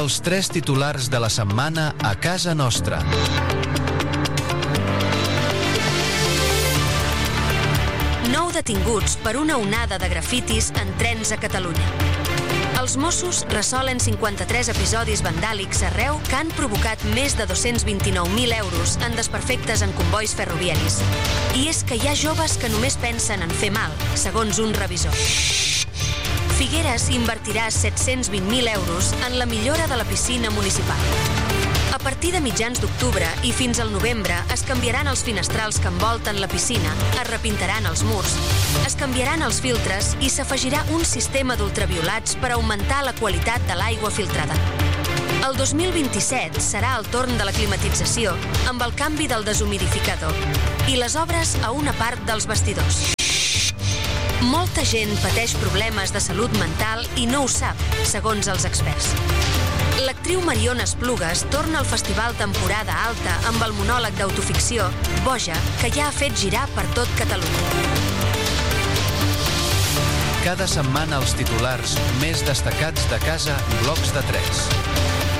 Els 3 titulars de la setmana a casa nostra. Nou detinguts per una onada de grafitis en trens a Catalunya. Els Mossos ressolen 53 episodis vandàlics arreu que han provocat més de 229.000 euros en desperfectes en combois ferroviaris. I és que hi ha joves que només pensen en fer mal, segons un revisor. Figueres invertirà 720.000 euros en la millora de la piscina municipal. A partir de mitjans d'octubre i fins al novembre es canviaran els finestrals que envolten la piscina, es repintaran els murs, es canviaran els filtres i s'afegirà un sistema d'ultraviolats per augmentar la qualitat de l'aigua filtrada. El 2027 serà el torn de la climatització amb el canvi del deshumidificador i les obres a una part dels vestidors. Molta gent pateix problemes de salut mental i no ho sap, segons els experts. L'actriu Mariona Esplugues torna al Festival Temporada Alta amb el monòleg d'autoficció Boja, que ja ha fet girar per tot Catalunya. Cada setmana els titulars més destacats de casa, blocs de 3.